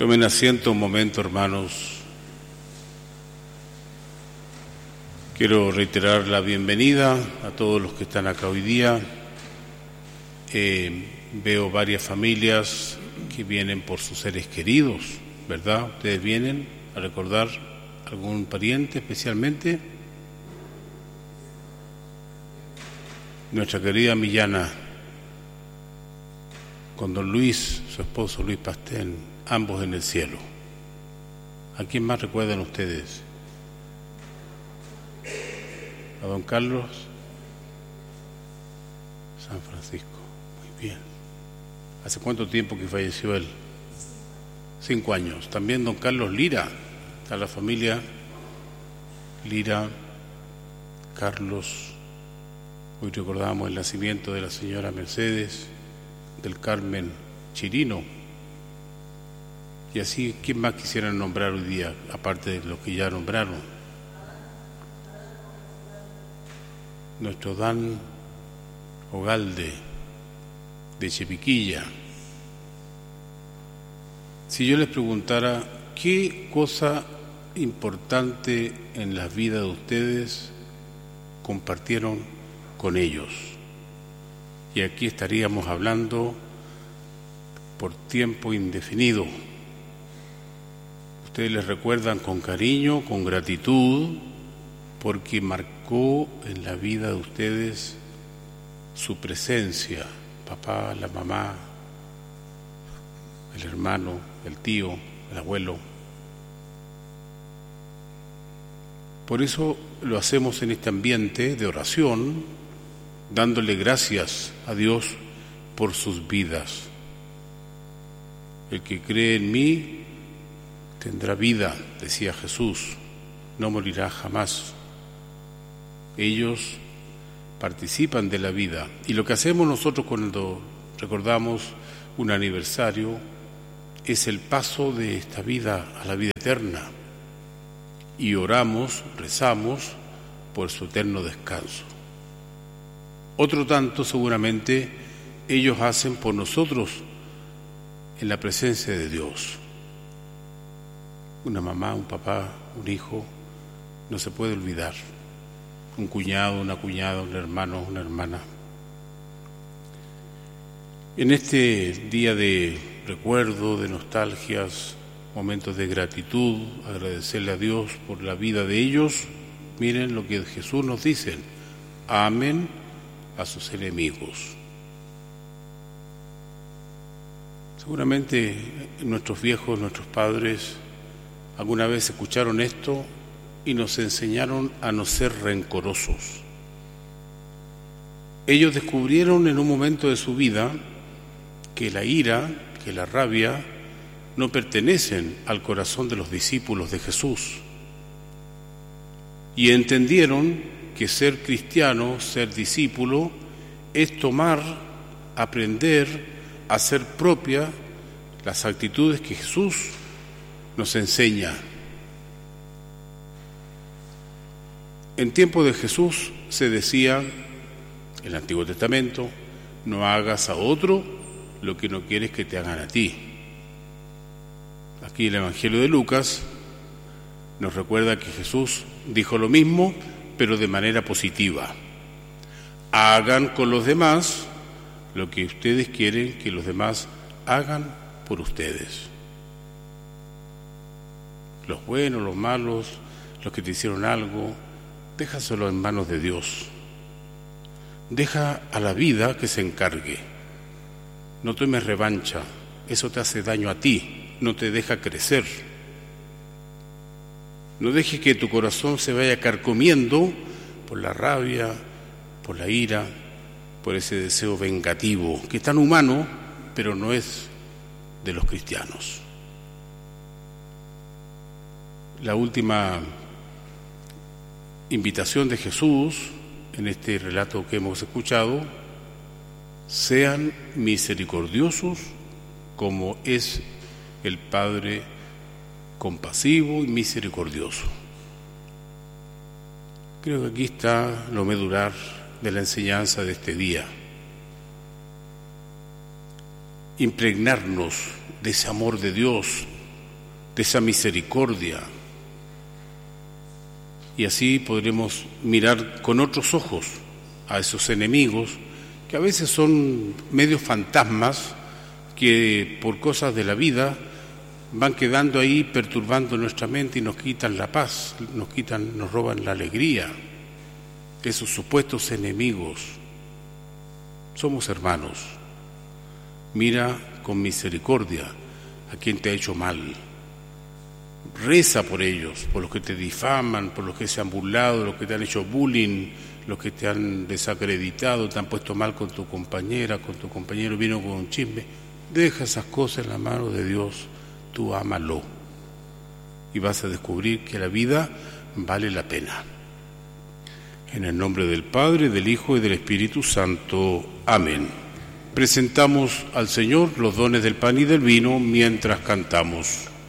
Tomen asiento un momento, hermanos. Quiero reiterar la bienvenida a todos los que están acá hoy día. Veo varias familias que vienen por sus seres queridos, ¿verdad? ¿Ustedes vienen a recordar algún pariente especialmente? Nuestra querida Millana, con don Luis, su esposo Luis Pastén, ambos en el cielo. ¿A quién más recuerdan ustedes? ¿A don Carlos? San Francisco, muy bien. ¿Hace cuánto tiempo que falleció él? 5 años. También don Carlos Lira, está la familia Lira, Carlos. Hoy recordamos el nacimiento de la señora Mercedes, del Carmen Chirino. Y así, ¿quién más quisieran nombrar hoy día, aparte de los que ya nombraron? Nuestro Dan Ogalde, de Chepiquilla. Si yo les preguntara, ¿qué cosa importante en la vida de ustedes compartieron con ellos? Y aquí estaríamos hablando por tiempo indefinido. Ustedes les recuerdan con cariño, con gratitud, porque marcó en la vida de ustedes su presencia, papá, la mamá, el hermano, el tío, el abuelo. Por eso lo hacemos en este ambiente de oración, dándole gracias a Dios por sus vidas. El que cree en mí tendrá vida, decía Jesús, no morirá jamás. Ellos participan de la vida. Y lo que hacemos nosotros cuando recordamos un aniversario es el paso de esta vida a la vida eterna. Y oramos, rezamos por su eterno descanso. Otro tanto seguramente ellos hacen por nosotros en la presencia de Dios. Una mamá, un papá, un hijo, no se puede olvidar. Un cuñado, una cuñada, un hermano, una hermana. En este día de recuerdo, de nostalgias, momentos de gratitud, agradecerle a Dios por la vida de ellos, miren lo que Jesús nos dice: amen a sus enemigos. Seguramente nuestros viejos, nuestros padres, alguna vez escucharon esto y nos enseñaron a no ser rencorosos. Ellos descubrieron en un momento de su vida que la ira, que la rabia, no pertenecen al corazón de los discípulos de Jesús. Y entendieron que ser cristiano, ser discípulo, es tomar, aprender, hacer propia las actitudes que Jesús nos enseña. En tiempo de Jesús se decía, en el Antiguo Testamento, no hagas a otro lo que no quieres que te hagan a ti. Aquí el Evangelio de Lucas nos recuerda que Jesús dijo lo mismo, pero de manera positiva. Hagan con los demás lo que ustedes quieren que los demás hagan por ustedes. Los buenos, los malos, los que te hicieron algo, déjaselo en manos de Dios. Deja a la vida que se encargue. No tomes revancha, eso te hace daño a ti, no te deja crecer. No dejes que tu corazón se vaya carcomiendo por la rabia, por la ira, por ese deseo vengativo, que es tan humano, pero no es de los cristianos. La última invitación de Jesús en este relato que hemos escuchado: sean misericordiosos como es el Padre compasivo y misericordioso. Creo que aquí está lo medular de la enseñanza de este día. Impregnarnos de ese amor de Dios de esa misericordia. Y así podremos mirar con otros ojos a esos enemigos que a veces son medios fantasmas que por cosas de la vida van quedando ahí perturbando nuestra mente y nos quitan la paz, nos roban la alegría. Esos supuestos enemigos. Somos hermanos. Mira con misericordia a quien te ha hecho mal. Reza por ellos, por los que te difaman, por los que se han burlado, los que te han hecho bullying, los que te han desacreditado, te han puesto mal con tu compañera, con tu compañero, vino con un chisme. Deja esas cosas en la mano de Dios, tú ámalo y vas a descubrir que la vida vale la pena. En el nombre del Padre, del Hijo y del Espíritu Santo. Amén. Presentamos al Señor los dones del pan y del vino mientras cantamos.